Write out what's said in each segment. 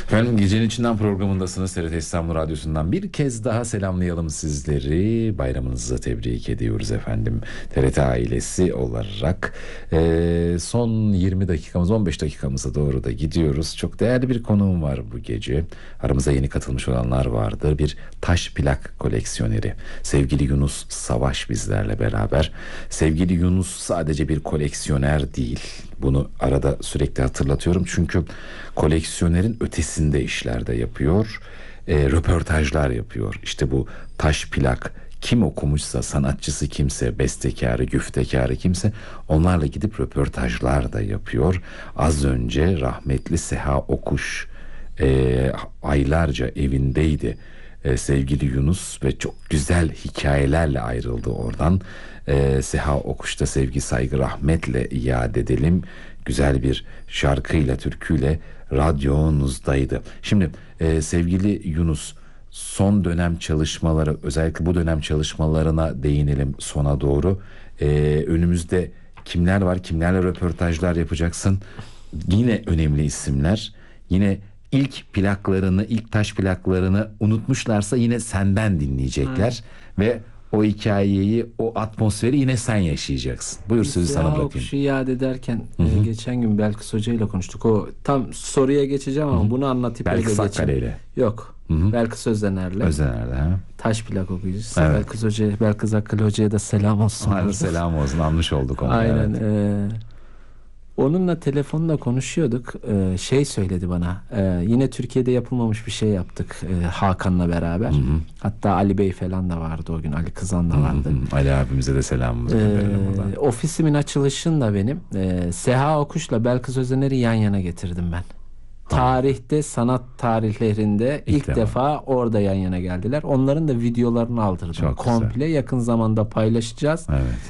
Efendim Gecenin İçinden programındasınız. TRT İstanbul Radyosu'ndan bir kez daha selamlayalım sizleri. Bayramınızı tebrik ediyoruz efendim. TRT ailesi olarak son 20 dakikamız 15 dakikamıza doğru da gidiyoruz. Çok değerli bir konuğum var bu gece. Aramıza yeni katılmış olanlar vardır. Bir taş plak koleksiyoneri. Sevgili Yunus Savaş bizlerle beraber. Sevgili Yunus sadece bir koleksiyoner değil. Bunu arada sürekli hatırlatıyorum. Çünkü koleksiyonerin ötesinde işler de yapıyor. Röportajlar yapıyor. İşte bu taş plak kim okumuşsa, sanatçısı kimse, bestekarı, güftekarı kimse onlarla gidip röportajlar da yapıyor. Az önce rahmetli Seha Okuş aylarca evindeydi. Sevgili Yunus ve çok güzel hikayelerle ayrıldı oradan. Seha Okuş'ta sevgi, saygı, rahmetle iade edelim. Güzel bir şarkıyla, türküyle radyonuzdaydı. Şimdi sevgili Yunus, son dönem çalışmaları, özellikle bu dönem çalışmalarına değinelim sona doğru. Önümüzde kimler var, kimlerle röportajlar yapacaksın? Yine önemli isimler. Yine ilk plaklarını, ilk taş plaklarını unutmuşlarsa yine senden dinleyecekler. Ve o hikayeyi, o atmosferi yine sen yaşayacaksın. Buyur, sözü sana bırakayım. Okuş'u iade ederken geçen gün Belkıs Hoca ile konuştuk. O tam soruya geçeceğim ama bunu anlatıp öyle Belkıs geçeyim. Akkale'yle. Yok. Belkıs Özdener'le. Özdener'le ha. Taş plak okuyucusu. Evet. Belkıs Hoca, Belkıs Akkale Hoca'ya da selam olsun. Hadi selam olsun, anmış olduk onu. Aynen. Evet. Onunla telefonda konuşuyorduk. Şey söyledi bana. Yine Türkiye'de yapılmamış bir şey yaptık Hakan'la beraber. Hatta Ali Bey falan da vardı o gün. Ali Kızan da vardı. Ali abimize de selamımızı gönderelim buradan. Ofisimin açılışında benim Seha Okuş'la Belkıs Özdener'i yan yana getirdim ben. Tarihte, sanat tarihlerinde ilk defa orada yan yana geldiler. Onların da videolarını aldırdım. Çok komple güzel. Yakın zamanda paylaşacağız. Evet.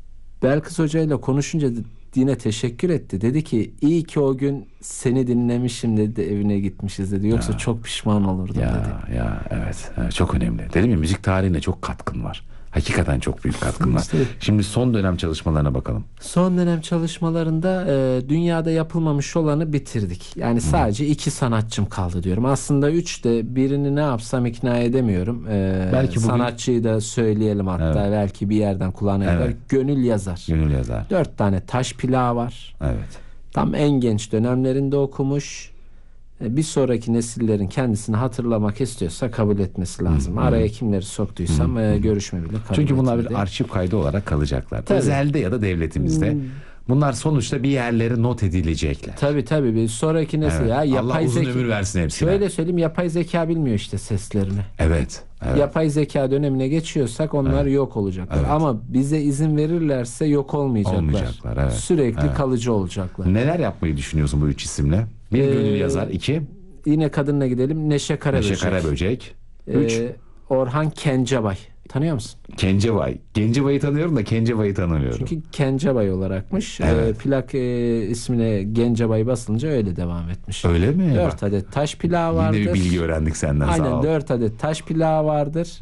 Belkıs Hoca ile konuşunca yine teşekkür etti. Dedi ki iyi ki o gün seni dinlemişim dedi, evine gitmişiz dedi. Yoksa çok pişman olurdum dedi. Evet. Çok önemli. Dedim ya, müzik tarihine çok katkın var. Hakikaten çok büyük katkın var. İşte. Şimdi son dönem çalışmalarına bakalım. Son dönem çalışmalarında dünyada yapılmamış olanı bitirdik. Yani sadece 2 sanatçım kaldı diyorum. Aslında 3 de, birini ne yapsam ikna edemiyorum. Belki bugün... Sanatçıyı da söyleyelim hatta. Evet. Belki bir yerden kulağına gider. Gönül Yazar. Gönül Yazar. 4 tane taş plağı var. Evet. Tam en genç dönemlerinde okumuş. Bir sonraki nesillerin kendisini hatırlamak istiyorsa kabul etmesi lazım. Araya kimleri soktuysam görüşme bile kabul Çünkü bunlar etmedi. bir arşiv kaydı olarak kalacaklar. Tabii. Özelde ya da devletimizde. Bunlar sonuçta bir yerlere not edilecekler. Tabii bir sonraki nesil ya Allah uzun ömür versin hepsine. Şöyle söyleyeyim, yapay zeka bilmiyor işte seslerini. Evet. Yapay zeka dönemine geçiyorsak onlar yok olacaklar. Ama bize izin verirlerse yok olmayacaklar. Evet. Sürekli kalıcı olacaklar. Neler yapmayı düşünüyorsun bu 3 isimle? Bir Gönül Yazar, 2 yine kadınla gidelim. Neşe Karaböcek, 3 Orhan Kencebay. Tanıyor musun? Kencebay. Gencebay'ı tanıyorum da Kencebay'ı tanımıyorum. Çünkü Kencebay olarakmış. Evet. Plak ismine Gencebay basılınca öyle devam etmiş. Öyle mi? 4 adet taş plağı vardır. Yine bir bilgi öğrendik senden, sağ Aynen, ol. 4 adet taş plağı vardır.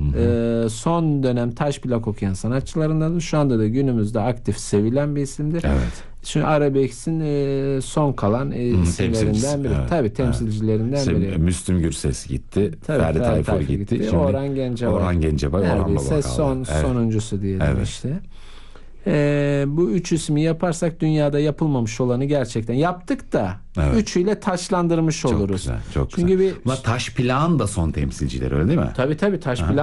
Son dönem taş plak okuyan sanatçılarındandır. Şu anda da günümüzde aktif, sevilen bir isimdir. Evet. Çünkü Arabesk'in son kalan isimlerinden biri. Evet. Tabii temsilcilerinden biri. Müslüm Gürses gitti. Tabii, Ferdi Tayfur gitti. Şimdi Orhan Gencebay. Orhan Neredeyse Baba kaldı. sonuncusu diyelim işte. Bu 3 ismi yaparsak dünyada yapılmamış olanı gerçekten yaptık da üçüyle taşlandırmış oluruz. Çok güzel. Çünkü Bunlar taş plağın da son temsilcileri, öyle değil mi? Tabii taş